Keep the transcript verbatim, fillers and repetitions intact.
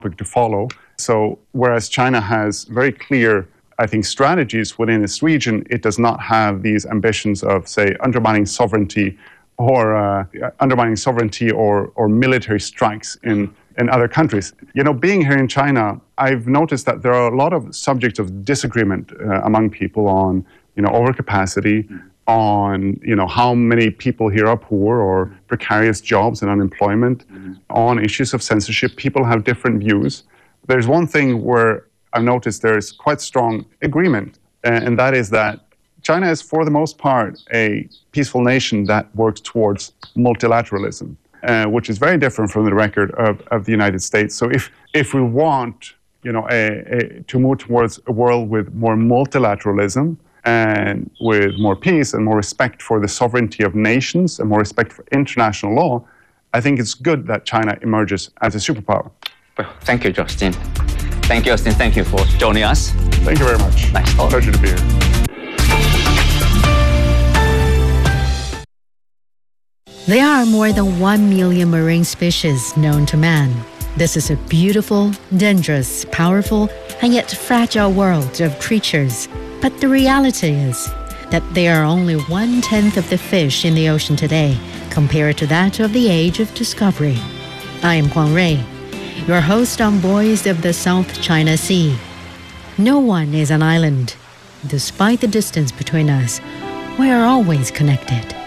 to follow. So whereas China has very clear, I think, strategies within its region, it does not have these ambitions of, say, undermining sovereignty or uh, undermining sovereignty or, or military strikes in, in other countries. You know, being here in China, I've noticed that there are a lot of subjects of disagreement uh, among people on, you know, overcapacity, on, you know, how many people here are poor or precarious jobs and unemployment, on issues of censorship. People have different views. There's one thing where I've noticed there's quite strong agreement, and that is that China is, for the most part, a peaceful nation that works towards multilateralism, uh, which is very different from the record of, of the United States. So if, if we want, you know, a, a, to move towards a world with more multilateralism and with more peace and more respect for the sovereignty of nations and more respect for international law, I think it's good that China emerges as a superpower. Well, thank you, Justin. Thank you, Justin. Thank you for joining us. Thank you very much. Nice talk. Pleasure to be here. There are more than one million marine species known to man. This is a beautiful, dangerous, powerful, and yet fragile world of creatures. But the reality is that there are only one-tenth of the fish in the ocean today compared to that of the age of discovery. I am Huang Rui, your host on Voice of the South China Sea. No one is an island. Despite the distance between us, we are always connected.